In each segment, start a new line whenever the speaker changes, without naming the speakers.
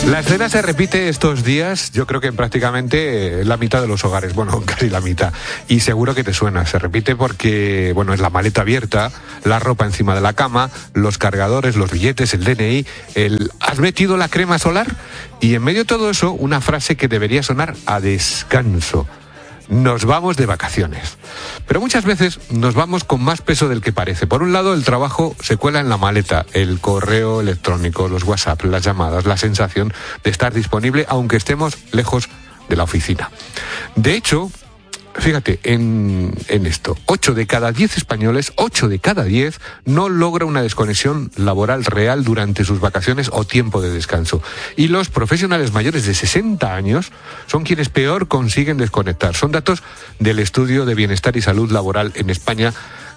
La escena se repite estos días, yo creo que en prácticamente la mitad de los hogares, bueno, casi la mitad. Y seguro que te suena, se repite porque, bueno, es la maleta abierta, la ropa encima de la cama, los cargadores, los billetes, el DNI, ¿has metido la crema solar? Y en medio de todo eso, una frase que debería sonar a descanso. Nos vamos de vacaciones. Pero muchas veces nos vamos con más peso del que parece. Por un lado, el trabajo se cuela en la maleta, el correo electrónico, los WhatsApp, las llamadas, la sensación de estar disponible aunque estemos lejos de la oficina. De hecho, fíjate en esto, 8 de cada 10 españoles, 8 de cada 10 no logra una desconexión laboral real durante sus vacaciones o tiempo de descanso. Y los profesionales mayores de 60 años son quienes peor consiguen desconectar. Son datos del Estudio de Bienestar y Salud Laboral en España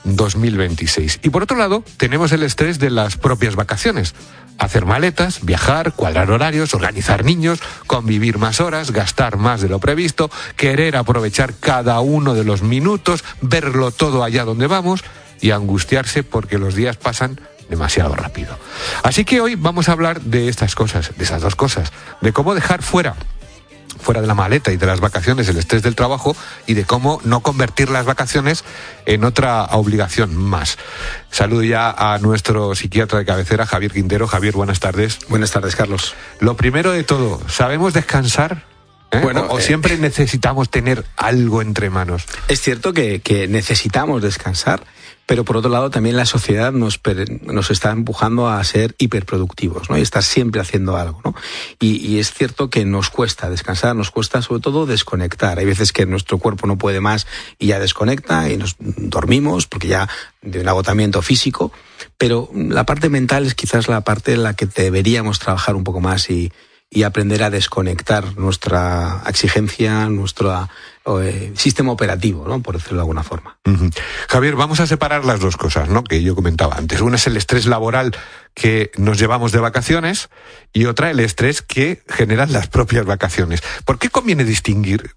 2026. Y por otro lado, tenemos el estrés de las propias vacaciones. Hacer maletas, viajar, cuadrar horarios, organizar niños, convivir más horas, gastar más de lo previsto, querer aprovechar cada uno de los minutos, verlo todo allá donde vamos y angustiarse porque los días pasan demasiado rápido. Así que hoy vamos a hablar de estas cosas, de esas dos cosas, de cómo dejar fuera de la maleta y de las vacaciones el estrés del trabajo y de cómo no convertir las vacaciones en otra obligación más. Saludo ya a nuestro psiquiatra de cabecera, Javier Quintero. Javier, buenas tardes.
Buenas tardes, Carlos.
Lo primero de todo, ¿sabemos descansar? Bueno, ¿O siempre necesitamos tener algo entre manos?
Es cierto que necesitamos descansar, pero por otro lado también la sociedad nos está empujando a ser hiperproductivos, ¿no? Y estar siempre haciendo algo, ¿no? Y es cierto que nos cuesta descansar, nos cuesta sobre todo desconectar. Hay veces que nuestro cuerpo no puede más y ya desconecta y nos dormimos porque ya de un agotamiento físico, pero la parte mental es quizás la parte en la que deberíamos trabajar un poco más y aprender a desconectar nuestra exigencia, nuestro sistema operativo, ¿no? Por decirlo de alguna forma.
Uh-huh. Javier, vamos a separar las dos cosas, ¿no? Que yo comentaba antes. Una es el estrés laboral que nos llevamos de vacaciones y otra el estrés que generan las propias vacaciones. ¿Por qué conviene distinguir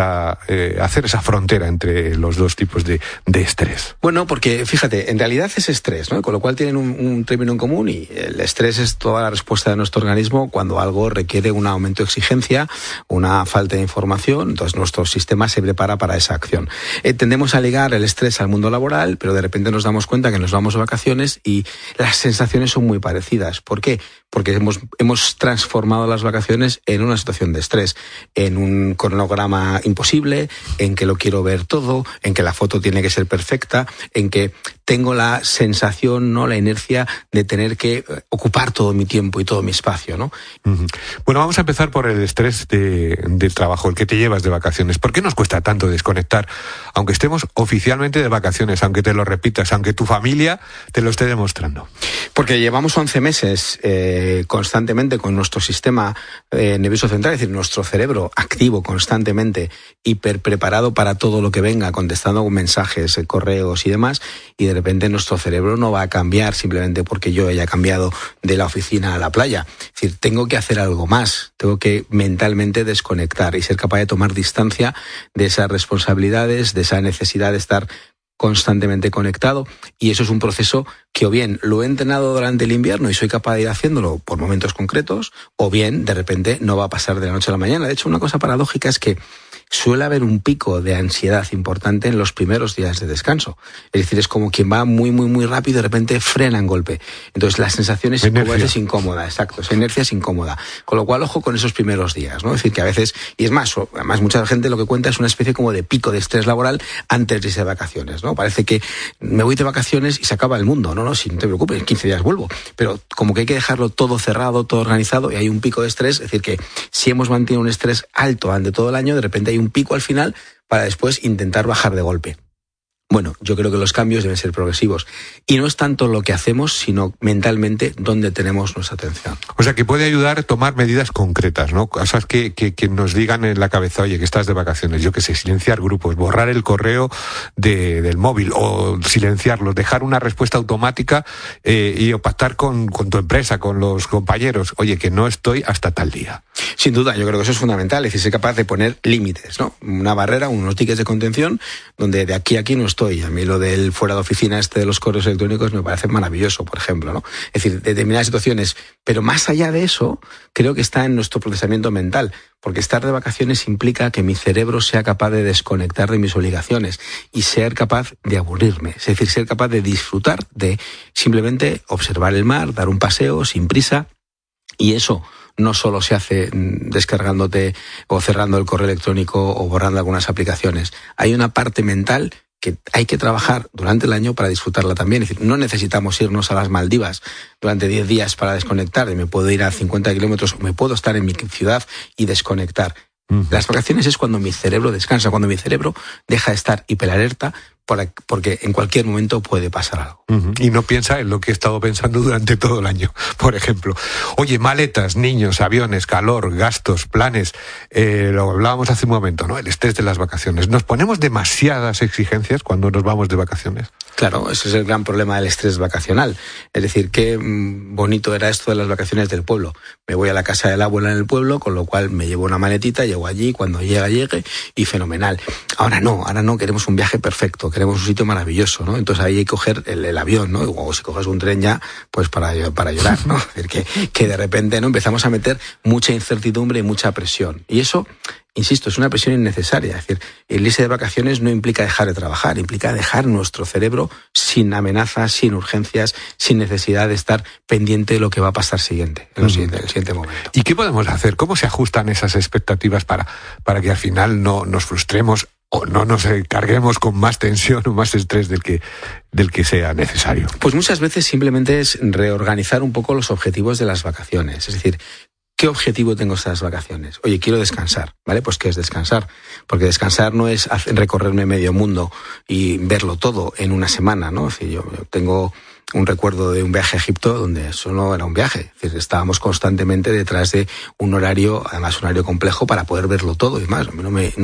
hacer esa frontera entre los dos tipos de estrés?
Bueno, porque fíjate, en realidad es estrés, ¿no? Con lo cual tienen un término en común y el estrés es toda la respuesta de nuestro organismo cuando algo requiere un aumento de exigencia, una falta de información, entonces nuestro sistema se prepara para esa acción. Tendemos a ligar el estrés al mundo laboral, pero de repente nos damos cuenta que nos vamos de vacaciones y las sensaciones son muy parecidas. ¿Por qué? Porque hemos transformado las vacaciones en una situación de estrés, en un cronograma imposible, en que lo quiero ver todo, en que la foto tiene que ser perfecta, en que tengo la sensación, no la inercia de tener que ocupar todo mi tiempo y todo mi espacio, ¿no?
Uh-huh. Bueno, vamos a empezar por el estrés del trabajo, el que te llevas de vacaciones. ¿Por qué nos cuesta tanto desconectar, aunque estemos oficialmente de vacaciones, aunque te lo repitas, aunque tu familia te lo esté demostrando?
Porque llevamos 11 meses constantemente con nuestro sistema nervioso central, es decir, nuestro cerebro activo constantemente, hiper preparado para todo lo que venga, contestando con mensajes, correos y demás, y de repente nuestro cerebro no va a cambiar simplemente porque yo haya cambiado de la oficina a la playa. Es decir, tengo que hacer algo más, tengo que mentalmente desconectar y ser capaz de tomar distancia de esas responsabilidades, de esa necesidad de estar constantemente conectado, y eso es un proceso que o bien lo he entrenado durante el invierno y soy capaz de ir haciéndolo por momentos concretos, o bien de repente no va a pasar de la noche a la mañana. De hecho, una cosa paradójica es que suele haber un pico de ansiedad importante en los primeros días de descanso. Es decir, es como quien va muy, muy, muy rápido y de repente frena en golpe. Entonces la sensación es incómoda, exacto, esa inercia es incómoda. Con lo cual, ojo con esos primeros días, ¿no? Es decir, que a veces, y es más, además mucha gente lo que cuenta es una especie como de pico de estrés laboral antes de irse de vacaciones, ¿no? Parece que me voy de vacaciones y se acaba el mundo, ¿no? Si no te preocupes, en 15 días vuelvo. Pero como que hay que dejarlo todo cerrado, todo organizado, y hay un pico de estrés, es decir, que si hemos mantenido un estrés alto durante todo el año, de repente hay un pico al final para después intentar bajar de golpe. Bueno, yo creo que los cambios deben ser progresivos. Y no es tanto lo que hacemos, sino mentalmente dónde tenemos nuestra atención.
O sea, que puede ayudar a tomar medidas concretas, ¿no? Cosas que nos digan en la cabeza, oye, que estás de vacaciones, yo qué sé, silenciar grupos, borrar el correo del móvil o silenciarlos, dejar una respuesta automática y pactar con tu empresa, con los compañeros, oye, que no estoy hasta tal día.
Sin duda, yo creo que eso es fundamental, es decir, ser capaz de poner límites, ¿no? Una barrera, unos tickets de contención, donde de aquí a aquí no estoy estoy. A mí lo del fuera de oficina de los correos electrónicos me parece maravilloso, por ejemplo, ¿no? Es decir, determinadas situaciones. Pero más allá de eso, creo que está en nuestro procesamiento mental. Porque estar de vacaciones implica que mi cerebro sea capaz de desconectar de mis obligaciones y ser capaz de aburrirme. Es decir, ser capaz de disfrutar, de simplemente observar el mar, dar un paseo sin prisa. Y eso no solo se hace descargándote o cerrando el correo electrónico o borrando algunas aplicaciones. Hay una parte mental que hay que trabajar durante el año para disfrutarla también. Es decir, no necesitamos irnos a las Maldivas durante 10 días para desconectar. Me puedo ir a 50 kilómetros, me puedo estar en mi ciudad y desconectar. Las vacaciones es cuando mi cerebro descansa, cuando mi cerebro deja de estar hiperalerta, porque en cualquier momento puede pasar algo.
Y no piensa en lo que he estado pensando durante todo el año, por ejemplo. Oye, maletas, niños, aviones, calor, gastos, planes. Lo hablábamos hace un momento, ¿no? El estrés de las vacaciones. ¿Nos ponemos demasiadas exigencias cuando nos vamos de vacaciones?
Claro, ese es el gran problema del estrés vacacional. Es decir, qué bonito era esto de las vacaciones del pueblo. Me voy a la casa de la abuela en el pueblo, con lo cual me llevo una maletita, llego allí, cuando llegue, y fenomenal. Ahora no, queremos un viaje perfecto, queremos un sitio maravilloso, ¿no? Entonces ahí hay que coger el avión, ¿no? O si coges un tren ya, pues para llorar, ¿no? Es decir, que de repente, ¿no?, empezamos a meter mucha incertidumbre y mucha presión. Y eso, insisto, es una presión innecesaria. Es decir, el irse de vacaciones no implica dejar de trabajar, implica dejar nuestro cerebro sin amenazas, sin urgencias, sin necesidad de estar pendiente de lo que va a pasar en el siguiente momento.
¿Y qué podemos hacer? ¿Cómo se ajustan esas expectativas para que al final no nos frustremos o no nos carguemos con más tensión o más estrés del que sea necesario?
Pues muchas veces simplemente es reorganizar un poco los objetivos de las vacaciones. Es decir, ¿qué objetivo tengo estas vacaciones? Oye, quiero descansar, ¿vale? Pues ¿qué es descansar? Porque descansar no es recorrerme medio mundo y verlo todo en una semana, ¿no? Es decir, yo tengo un recuerdo de un viaje a Egipto donde eso no era un viaje. Es decir, estábamos constantemente detrás de un horario, además un horario complejo, para poder verlo todo y más.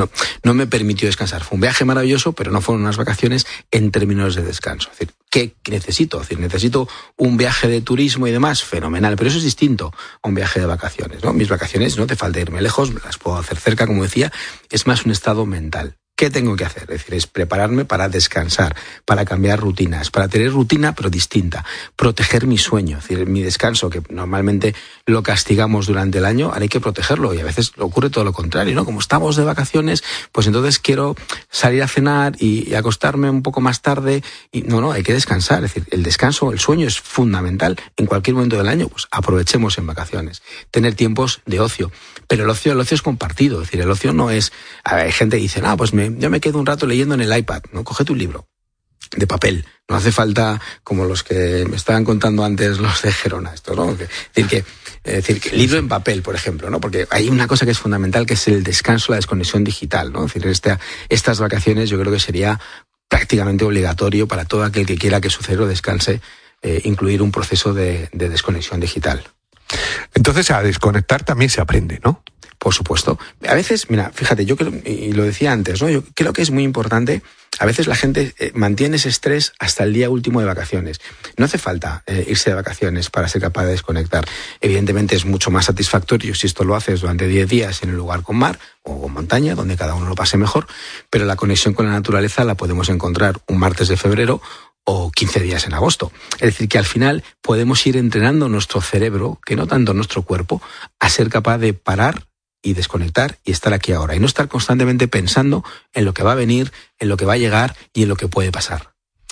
No me permitió descansar. Fue un viaje maravilloso, pero no fueron unas vacaciones en términos de descanso. Es decir, ¿qué necesito? Es decir, necesito un viaje de turismo y demás, fenomenal, pero eso es distinto a un viaje de vacaciones, ¿no? Mis vacaciones no te falta irme lejos, las puedo hacer cerca, como decía, es más un estado mental. ¿Qué tengo que hacer? Es decir, es prepararme para descansar, para cambiar rutinas, para tener rutina pero distinta, proteger mi sueño, es decir, mi descanso, que normalmente lo castigamos durante el año, ahora hay que protegerlo y a veces ocurre todo lo contrario, ¿no? Como estamos de vacaciones, pues entonces quiero salir a cenar y acostarme un poco más tarde y no, hay que descansar, es decir, el descanso, el sueño es fundamental en cualquier momento del año, pues aprovechemos en vacaciones, tener tiempos de ocio, pero el ocio es compartido, es decir, el ocio no es, hay gente que dice, pues yo me quedo un rato leyendo en el iPad, ¿no? Cógete un libro de papel. No hace falta, como los que me estaban contando antes los de Gerona, esto, ¿no? Es decir, que libro en papel, por ejemplo, ¿no? Porque hay una cosa que es fundamental, que es el descanso, la desconexión digital, ¿no? Es decir, estas vacaciones yo creo que sería prácticamente obligatorio para todo aquel que quiera que su cerebro descanse, incluir un proceso de desconexión digital.
Entonces, a desconectar también se aprende, ¿no?
Por supuesto. A veces, mira, fíjate, yo creo, y lo decía antes, ¿no? Yo creo que es muy importante, a veces la gente mantiene ese estrés hasta el día último de vacaciones. No hace falta irse de vacaciones para ser capaz de desconectar. Evidentemente es mucho más satisfactorio si esto lo haces durante 10 días en un lugar con mar o con montaña, donde cada uno lo pase mejor, pero la conexión con la naturaleza la podemos encontrar un martes de febrero o 15 días en agosto. Es decir, que al final podemos ir entrenando nuestro cerebro, que no tanto nuestro cuerpo, a ser capaz de parar y desconectar y estar aquí ahora y no estar constantemente pensando en lo que va a venir, en lo que va a llegar y en lo que puede pasar.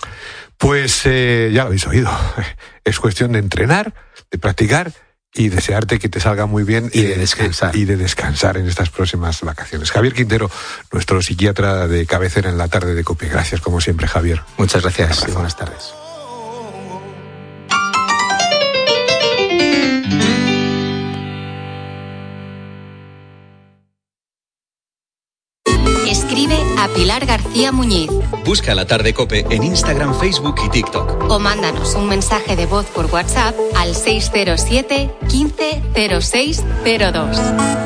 Pues ya lo habéis oído, es cuestión de entrenar, de practicar y desearte que te salga muy bien
y de descansar.
Y de descansar en estas próximas vacaciones. Javier Quintero, nuestro psiquiatra de cabecera en la tarde de COPE. Gracias como siempre, Javier.
Muchas gracias y buenas tardes.
Escribe a Pilar García Muñiz.
Busca La Tarde COPE en Instagram, Facebook y TikTok.
O mándanos un mensaje de voz por WhatsApp al 607 15 06 02.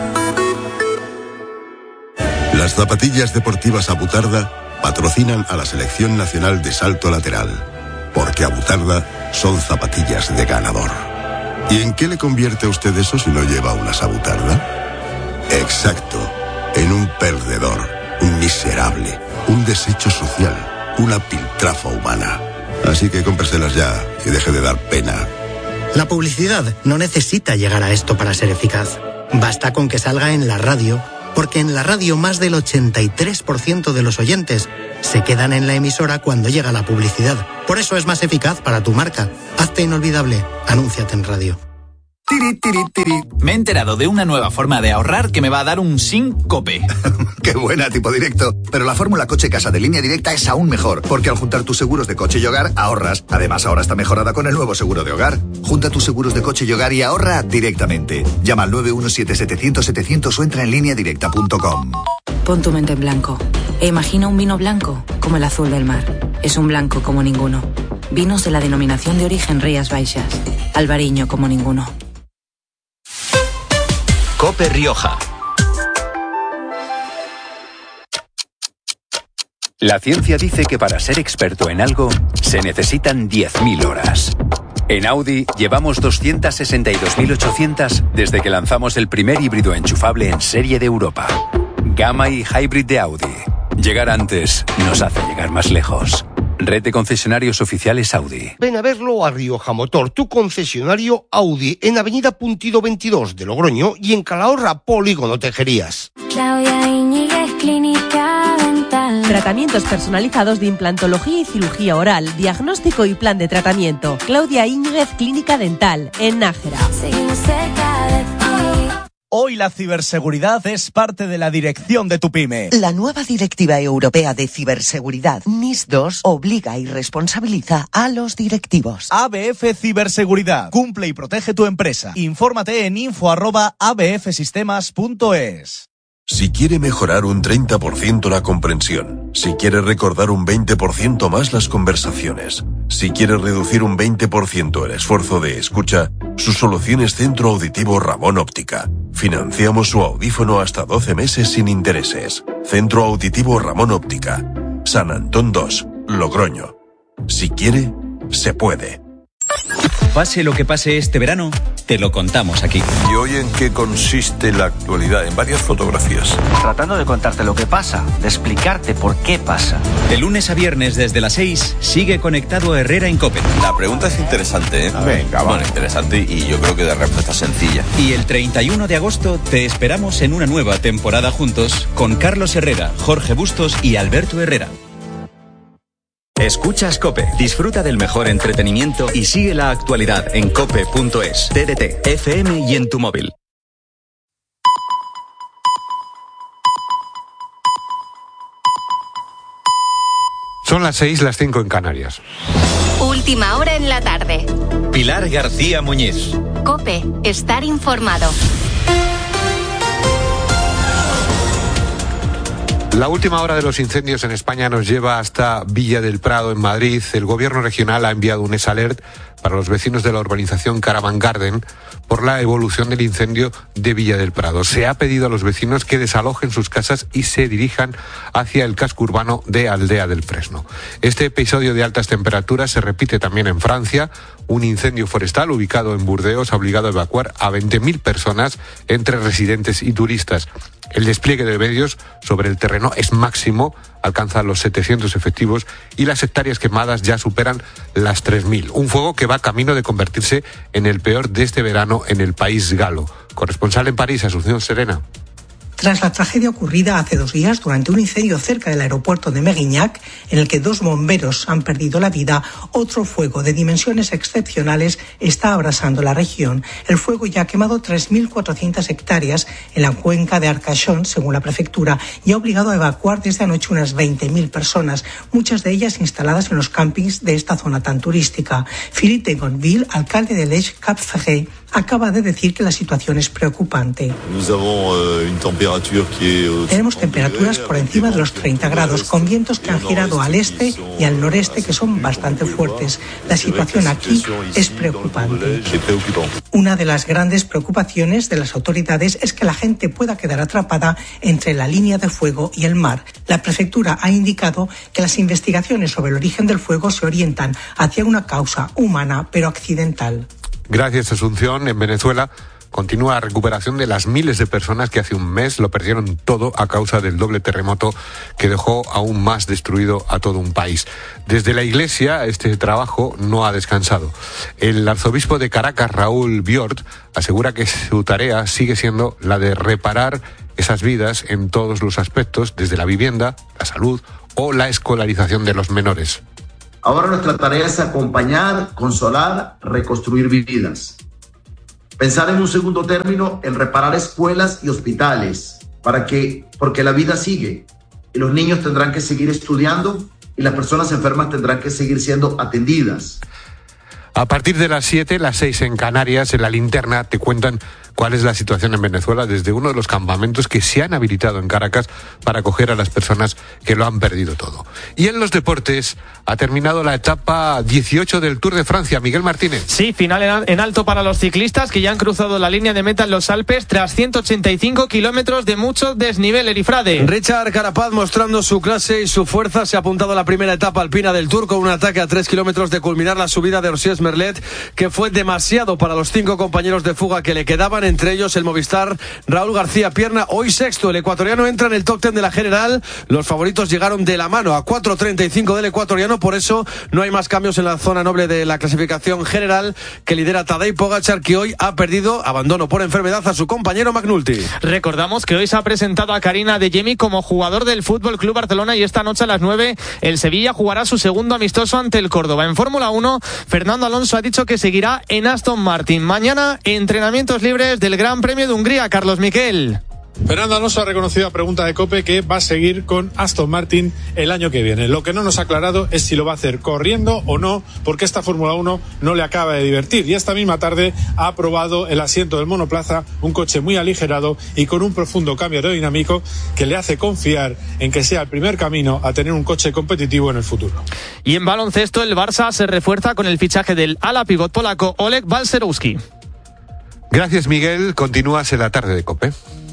Las zapatillas deportivas Abutarda patrocinan a la Selección Nacional de Salto Lateral, porque Abutarda son zapatillas de ganador. ¿Y en qué le convierte a usted eso si no lleva unas Abutarda? Exacto, en un perdedor, un miserable, un desecho social, una piltrafa humana. Así que cómpraselas ya y deje de dar pena.
La publicidad no necesita llegar a esto para ser eficaz. Basta con que salga en la radio, porque en la radio más del 83% de los oyentes se quedan en la emisora cuando llega la publicidad. Por eso es más eficaz para tu marca. Hazte inolvidable. Anúnciate en radio.
Me he enterado de una nueva forma de ahorrar que me va a dar un síncope.
¡Qué buena, tipo directo! Pero la fórmula coche-casa de Línea Directa es aún mejor, porque al juntar tus seguros de coche y hogar, ahorras. Además, ahora está mejorada con el nuevo seguro de hogar. Junta tus seguros de coche y hogar y ahorra directamente. Llama al 917-700-700 o entra en lineadirecta.com.
Pon tu mente en blanco e imagina un vino blanco como el azul del mar. Es un blanco como ninguno. Vinos de la denominación de origen Rías Baixas. Albariño como ninguno.
COPE Rioja.
La ciencia dice que para ser experto en algo se necesitan 10.000 horas. En Audi llevamos 262.800 desde que lanzamos el primer híbrido enchufable en serie de Europa. Gamma y Hybrid de Audi. Llegar antes nos hace llegar más lejos. Red de concesionarios oficiales Audi.
Ven a verlo a Rioja Motor, tu concesionario Audi, en Avenida Puntido 22 de Logroño y en Calahorra, Polígono Tejerías.
Claudia Íñiguez, Clínica Dental.
Tratamientos personalizados de implantología y cirugía oral, diagnóstico y plan de tratamiento. Claudia Íñiguez, Clínica Dental, en Nájera.
Seguimos cerca de ti.
Hoy la ciberseguridad es parte de la dirección de tu pyme.
La nueva Directiva Europea de Ciberseguridad, NIS2, obliga y responsabiliza a los directivos.
ABF Ciberseguridad. Cumple y protege tu empresa. Infórmate en info@abfsistemas.es.
Si quiere mejorar un 30% la comprensión, si quiere recordar un 20% más las conversaciones, si quiere reducir un 20% el esfuerzo de escucha, su solución es Centro Auditivo Ramón Óptica. Financiamos su audífono hasta 12 meses sin intereses. Centro Auditivo Ramón Óptica. San Antón 2, Logroño. Si quiere, se puede.
Pase lo que pase este verano, te lo contamos aquí.
¿Y hoy en qué consiste la actualidad? En varias fotografías.
Tratando de contarte lo que pasa, de explicarte por qué pasa.
De lunes a viernes desde las 6, sigue conectado Herrera en COPE.
La pregunta es interesante, ¿eh?
Venga,
bueno, interesante y yo creo que de respuesta sencilla.
Y el 31 de agosto te esperamos en una nueva temporada juntos con Carlos Herrera, Jorge Bustos y Alberto Herrera. Escuchas COPE, disfruta del mejor entretenimiento y sigue la actualidad en cope.es, TDT, FM y en tu móvil.
Son las 6, las 5 en Canarias.
Última hora en la tarde.
Pilar García Muñiz.
COPE, estar informado.
La última hora de los incendios en España nos lleva hasta Villa del Prado, en Madrid. El gobierno regional ha enviado un alert para los vecinos de la urbanización Caravan Garden por la evolución del incendio de Villa del Prado. Se ha pedido a los vecinos que desalojen sus casas y se dirijan hacia el casco urbano de Aldea del Fresno. Este episodio de altas temperaturas se repite también en Francia. Un incendio forestal ubicado en Burdeos ha obligado a evacuar a 20.000 personas entre residentes y turistas. El despliegue de medios sobre el terreno es máximo, alcanza los 700 efectivos y las hectáreas quemadas ya superan las 3.000. Un fuego que va camino de convertirse en el peor de este verano en el país galo. Corresponsal en París, Asunción Serena.
Tras la tragedia ocurrida hace 2 días durante un incendio cerca del aeropuerto de Mérignac, en el que 2 bomberos han perdido la vida, otro fuego de dimensiones excepcionales está abrasando la región. El fuego ya ha quemado 3.400 hectáreas en la cuenca de Arcachon, según la prefectura, y ha obligado a evacuar desde anoche unas 20.000 personas, muchas de ellas instaladas en los campings de esta zona tan turística. Philippe de Gonville, alcalde de Lège-Cap-Ferret, acaba de decir que la situación es preocupante. Tenemos temperaturas por encima de los 30 grados, con vientos que han girado al este y al noreste que son bastante fuertes. La situación aquí es preocupante. Una de las grandes preocupaciones de las autoridades es que la gente pueda quedar atrapada entre la línea de fuego y el mar. La prefectura ha indicado que las investigaciones sobre el origen del fuego se orientan hacia una causa humana pero accidental.
Gracias, Asunción. En Venezuela, continúa la recuperación de las miles de personas que hace un mes lo perdieron todo a causa del doble terremoto que dejó aún más destruido a todo un país. Desde la Iglesia, este trabajo no ha descansado. El arzobispo de Caracas, Raúl Biort, asegura que su tarea sigue siendo la de reparar esas vidas en todos los aspectos, desde la vivienda, la salud o la escolarización de los menores.
Ahora nuestra tarea es acompañar, consolar, reconstruir vidas. Pensar en un segundo término en reparar escuelas y hospitales, porque la vida sigue y los niños tendrán que seguir estudiando y las personas enfermas tendrán que seguir siendo atendidas.
A partir de las 7, las 6 en Canarias, en la linterna, te cuentan cuál es la situación en Venezuela desde uno de los campamentos que se han habilitado en Caracas para acoger a las personas que lo han perdido todo. Y en los deportes ha terminado la etapa 18 del Tour de Francia. Miguel Martínez.
Sí, final en alto para los ciclistas que ya han cruzado la línea de meta en los Alpes tras 185 kilómetros de mucho desnivel. Erifrade.
Richard Carapaz, mostrando su clase y su fuerza, se ha apuntado a la primera etapa alpina del Tour con un ataque a 3 kilómetros de culminar la subida de Orsies Merlet, que fue demasiado para los 5 compañeros de fuga que le quedaban, entre ellos el Movistar Raúl García Pierna, hoy sexto. El ecuatoriano entra en el top 10 de la general. Los favoritos llegaron de la mano a 4.35 del ecuatoriano, por eso no hay más cambios en la zona noble de la clasificación general, que lidera Tadej Pogačar, que hoy ha perdido abandono por enfermedad a su compañero McNulty.
Recordamos que hoy se ha presentado a Karina Adeyemi como jugador del Fútbol Club Barcelona y esta noche a las 9 el Sevilla jugará su segundo amistoso ante el Córdoba. En Fórmula 1, Fernando Alonso ha dicho que seguirá en Aston Martin. Mañana, entrenamientos libres del Gran Premio de Hungría. Carlos Miquel.
Fernando Alonso ha reconocido a pregunta de COPE que va a seguir con Aston Martin el año que viene. Lo que no nos ha aclarado es si lo va a hacer corriendo o no, porque esta Fórmula 1 no le acaba de divertir. Y esta misma tarde ha aprobado el asiento del monoplaza, un coche muy aligerado y con un profundo cambio aerodinámico que le hace confiar en que sea el primer camino a tener un coche competitivo en el futuro.
Y en baloncesto, el Barça se refuerza con el fichaje del ala pívot polaco Oleg Balcerowski.
Gracias, Miguel. Continúas en la tarde de COPE.